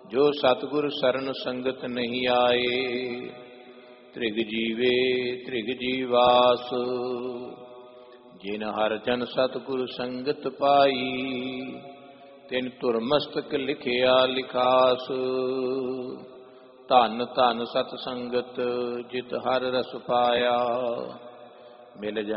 ਜੋ ਸਤਿਗੁਰ ਸਰਨ ਸੰਗਤ ਨਹੀਂ ਆਏ। ਤ੍ਰਿਗ ਜੀਵੇ ਤ੍ਰਿਗ ਜੀਵਾਸ, ਜਿਨ ਹਰ ਜਨ ਸਤਿਗੁਰ ਸੰਗਤ ਪਾਈ। ਤਿਨ ਧੁਰ ਮਸਤਕ ਲਿਖਿਆ ਲਿਖਾਸ, ਧਨ ਧਨ ਸਤ ਸੰਗਤ ਜਿਤ ਹਰ ਰਸ ਪਾਇਆ। ਮਿਲ